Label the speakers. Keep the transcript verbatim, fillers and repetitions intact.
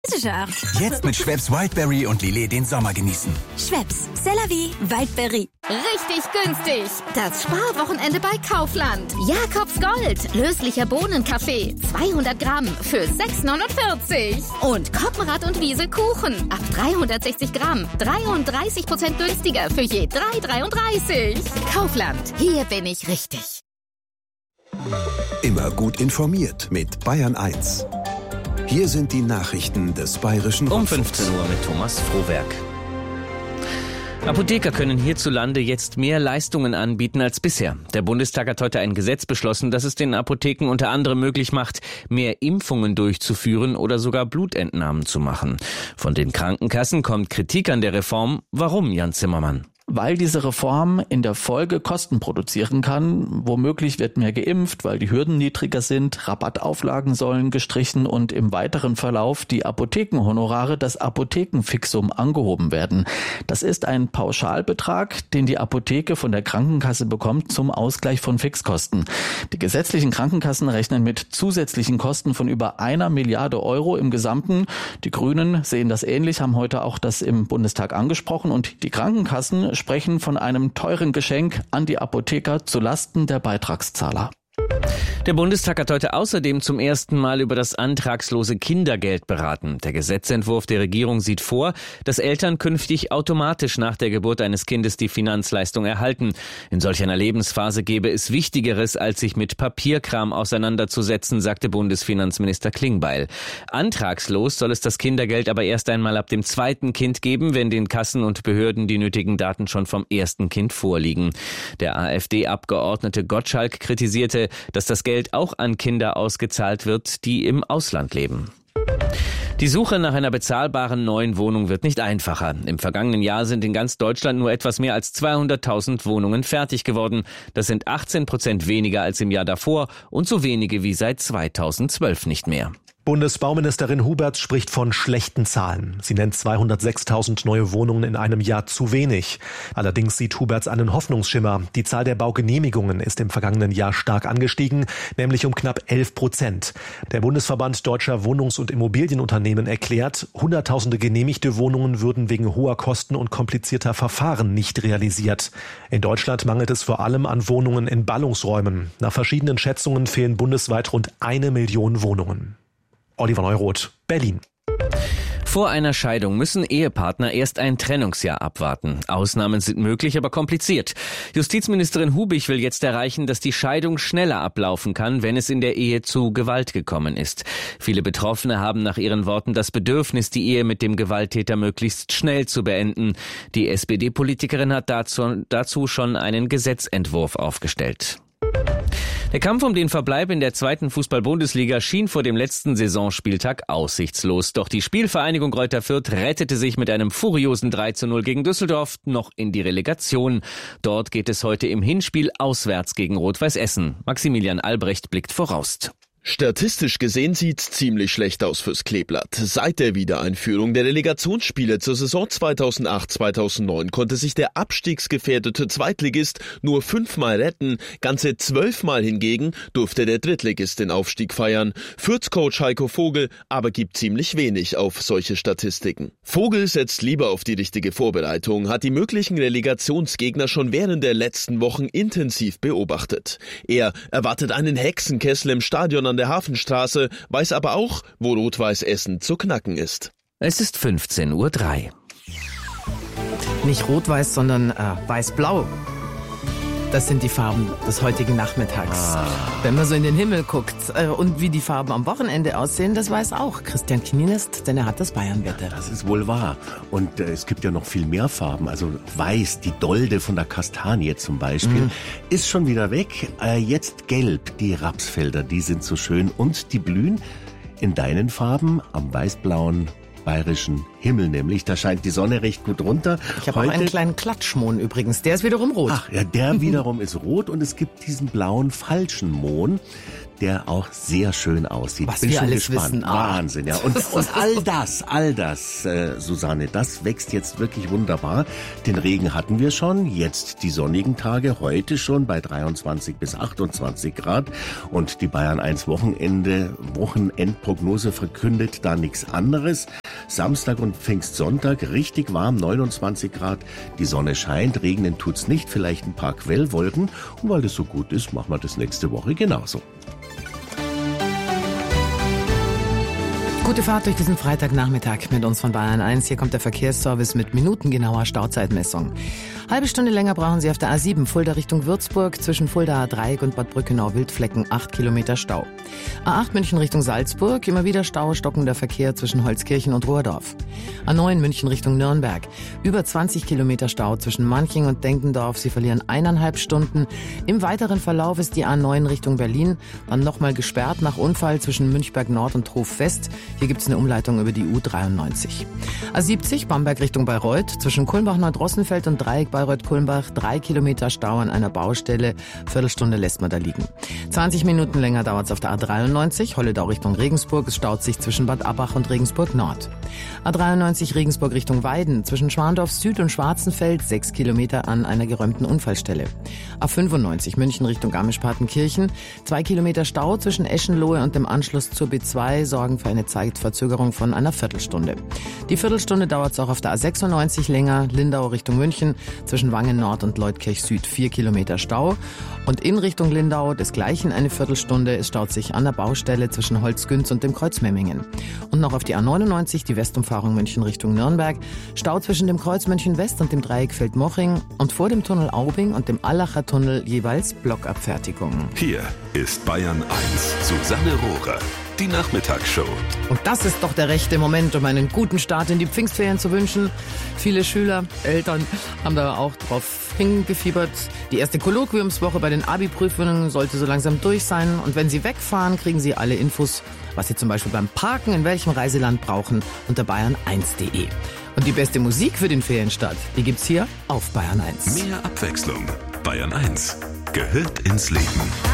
Speaker 1: Sicher.
Speaker 2: Jetzt mit Schweppes Wildberry und Lillet den Sommer genießen.
Speaker 1: Schweppes, c'est la vie, Wildberry.
Speaker 3: Richtig günstig. Das Sparwochenende bei Kaufland. Jakobs Gold. Löslicher Bohnenkaffee. zweihundert Gramm für sechs neunundvierzig. Und Koppenrad und Wiese Kuchen. Ab dreihundertsechzig Gramm. dreiunddreißig Prozent günstiger für je drei dreiunddreißig. Kaufland. Hier bin ich richtig.
Speaker 4: Immer gut informiert mit Bayern eins. Hier sind die Nachrichten des Bayerischen Rundfunks.
Speaker 5: Um fünfzehn Uhr mit Thomas Frohwerk. Apotheker können hierzulande jetzt mehr Leistungen anbieten als bisher. Der Bundestag hat heute ein Gesetz beschlossen, das es den Apotheken unter anderem möglich macht, mehr Impfungen durchzuführen oder sogar Blutentnahmen zu machen. Von den Krankenkassen kommt Kritik an der Reform. Warum, Jan Zimmermann?
Speaker 6: Weil diese Reform in der Folge Kosten produzieren kann. Womöglich wird mehr geimpft, weil die Hürden niedriger sind, Rabattauflagen sollen gestrichen und im weiteren Verlauf die Apothekenhonorare, das Apothekenfixum, angehoben werden. Das ist ein Pauschalbetrag, den die Apotheke von der Krankenkasse bekommt zum Ausgleich von Fixkosten. Die gesetzlichen Krankenkassen rechnen mit zusätzlichen Kosten von über einer Milliarde Euro im Gesamten. Die Grünen sehen das ähnlich, haben heute auch das im Bundestag angesprochen, und die Krankenkassen sprechen von einem teuren Geschenk an die Apotheker zulasten der Beitragszahler.
Speaker 5: Der Bundestag hat heute außerdem zum ersten Mal über das antragslose Kindergeld beraten. Der Gesetzentwurf der Regierung sieht vor, dass Eltern künftig automatisch nach der Geburt eines Kindes die Finanzleistung erhalten. In solch einer Lebensphase gäbe es Wichtigeres, als sich mit Papierkram auseinanderzusetzen, sagte Bundesfinanzminister Klingbeil. Antragslos soll es das Kindergeld aber erst einmal ab dem zweiten Kind geben, wenn den Kassen und Behörden die nötigen Daten schon vom ersten Kind vorliegen. Der AfD-Abgeordnete Gottschalk kritisierte, dass das Geld auch an Kinder ausgezahlt wird, die im Ausland leben. Die Suche nach einer bezahlbaren neuen Wohnung wird nicht einfacher. Im vergangenen Jahr sind in ganz Deutschland nur etwas mehr als zweihunderttausend Wohnungen fertig geworden. Das sind achtzehn Prozent weniger als im Jahr davor und so wenige wie seit zweitausendzwölf nicht mehr.
Speaker 7: Bundesbauministerin Huberts spricht von schlechten Zahlen. Sie nennt zweihundertsechstausend neue Wohnungen in einem Jahr zu wenig. Allerdings sieht Huberts einen Hoffnungsschimmer. Die Zahl der Baugenehmigungen ist im vergangenen Jahr stark angestiegen, nämlich um knapp elf Prozent. Der Bundesverband Deutscher Wohnungs- und Immobilienunternehmen erklärt, hunderttausende genehmigte Wohnungen würden wegen hoher Kosten und komplizierter Verfahren nicht realisiert. In Deutschland mangelt es vor allem an Wohnungen in Ballungsräumen. Nach verschiedenen Schätzungen fehlen bundesweit rund eine Million Wohnungen. Oliver Neuroth, Berlin.
Speaker 5: Vor einer Scheidung müssen Ehepartner erst ein Trennungsjahr abwarten. Ausnahmen sind möglich, aber kompliziert. Justizministerin Hubich will jetzt erreichen, dass die Scheidung schneller ablaufen kann, wenn es in der Ehe zu Gewalt gekommen ist. Viele Betroffene haben nach ihren Worten das Bedürfnis, die Ehe mit dem Gewalttäter möglichst schnell zu beenden. Die S P D-Politikerin hat dazu, dazu schon einen Gesetzentwurf aufgestellt. Der Kampf um den Verbleib in der zweiten Fußball-Bundesliga schien vor dem letzten Saisonspieltag aussichtslos. Doch die Spielvereinigung Greuther Fürth rettete sich mit einem furiosen drei zu null gegen Düsseldorf noch in die Relegation. Dort geht es heute im Hinspiel auswärts gegen Rot-Weiß Essen. Maximilian Albrecht blickt voraus.
Speaker 8: Statistisch gesehen sieht's ziemlich schlecht aus fürs Kleeblatt. Seit der Wiedereinführung der Relegationsspiele zur Saison zweitausendacht zweitausendneun konnte sich der abstiegsgefährdete Zweitligist nur fünfmal retten. Ganze zwölfmal hingegen durfte der Drittligist den Aufstieg feiern. Fürth-Coach Heiko Vogel aber gibt ziemlich wenig auf solche Statistiken. Vogel setzt lieber auf die richtige Vorbereitung, hat die möglichen Relegationsgegner schon während der letzten Wochen intensiv beobachtet. Er erwartet einen Hexenkessel im Stadion an der Hafenstraße, weiß aber auch, wo Rot-Weiß Essen zu knacken ist.
Speaker 5: Es ist fünfzehn Uhr drei.
Speaker 9: Nicht rot-weiß, sondern äh, weiß-blau. Das sind die Farben des heutigen Nachmittags. Ah. Wenn man so in den Himmel guckt äh, und wie die Farben am Wochenende aussehen, das weiß auch Christian Knienest, denn er hat das Bayernwetter.
Speaker 10: Das ist wohl wahr. Und äh, es gibt ja noch viel mehr Farben. Also weiß, die Dolde von der Kastanie zum Beispiel, mhm. ist schon wieder weg. Äh, jetzt gelb, die Rapsfelder, die sind so schön. Und die blühen in deinen Farben am weißblauen bayerischen Himmel nämlich. Da scheint die Sonne recht gut runter.
Speaker 9: Ich habe auch einen kleinen Klatschmohn übrigens. Der ist wiederum rot.
Speaker 10: Ach ja, der wiederum ist rot und es gibt diesen blauen falschen Mohn, der auch sehr schön aussieht.
Speaker 9: Was
Speaker 10: Bin
Speaker 9: wir
Speaker 10: schon
Speaker 9: alles
Speaker 10: gespannt.
Speaker 9: wissen. Ah.
Speaker 10: Wahnsinn, ja. Und, und all das, all das, äh, Susanne, das wächst jetzt wirklich wunderbar. Den Regen hatten wir schon, jetzt die sonnigen Tage, heute schon bei dreiundzwanzig bis achtundzwanzig Grad. Und die Bayern eins Wochenende, Wochenendprognose verkündet da nichts anderes. Samstag und Pfingstsonntag richtig warm, neunundzwanzig Grad. Die Sonne scheint, regnen tut's nicht, vielleicht ein paar Quellwolken. Und weil das so gut ist, machen wir das nächste Woche genauso.
Speaker 9: Gute Fahrt durch diesen Freitagnachmittag mit uns von Bayern eins. Hier kommt der Verkehrsservice mit minutengenauer Stauzeitmessung. Halbe Stunde länger brauchen Sie auf der A sieben Fulda Richtung Würzburg zwischen Fuldaer Dreieck und Bad Brückenau-Wildflecken acht Kilometer Stau. A acht München Richtung Salzburg, immer wieder Stau, stockender Verkehr zwischen Holzkirchen und Ruhrdorf. A neun München Richtung Nürnberg, über zwanzig Kilometer Stau zwischen Manching und Denkendorf. Sie verlieren eineinhalb Stunden. Im weiteren Verlauf ist die A neun Richtung Berlin dann nochmal gesperrt nach Unfall zwischen Münchberg Nord und Hof West. Hier gibt es eine Umleitung über die U dreiundneunzig. A siebzig Bamberg Richtung Bayreuth, zwischen Kulmbach-Neudrossenfeld und Dreieck Bayreuth-Kulmbach, drei Kilometer Stau an einer Baustelle. Viertelstunde lässt man da liegen. zwanzig Minuten länger dauert es auf der A dreiundneunzig, Holledau Richtung Regensburg. Es staut sich zwischen Bad Abbach und Regensburg Nord. A dreiundneunzig Regensburg Richtung Weiden, zwischen Schwandorf Süd und Schwarzenfeld, sechs Kilometer an einer geräumten Unfallstelle. A fünfundneunzig München Richtung Garmisch-Partenkirchen, zwei Kilometer Stau zwischen Eschenlohe und dem Anschluss zur B zwei sorgen für eine Zeitverzögerung von einer Viertelstunde. Die Viertelstunde dauert es auch auf der A sechsundneunzig länger, Lindau Richtung München, zwischen Wangen Nord und Leutkirch Süd, vier Kilometer Stau. Und in Richtung Lindau desgleichen eine Viertelstunde. Es staut sich an der Baustelle zwischen Holzgünz und dem Kreuz Memmingen. Und noch auf die A neunundneunzig, die Westumfahrung München Richtung Nürnberg, Stau zwischen dem Kreuz München West und dem Dreieck Feldmoching und vor dem Tunnel Aubing und dem Allacher Tunnel jeweils Blockabfertigung.
Speaker 11: Hier ist Bayern eins, Susanne Rohrer. Die Nachmittagsshow.
Speaker 9: Und das ist doch der rechte Moment, um einen guten Start in die Pfingstferien zu wünschen. Viele Schüler, Eltern haben da auch drauf hingefiebert. Die erste Kolloquiumswoche bei den Abi-Prüfungen sollte so langsam durch sein. Und wenn Sie wegfahren, kriegen Sie alle Infos, was Sie zum Beispiel beim Parken in welchem Reiseland brauchen, unter bayern eins punkt de. Und die beste Musik für den Ferienstart, die gibt's hier auf Bayern eins.
Speaker 11: Mehr Abwechslung. Bayern eins gehört ins Leben.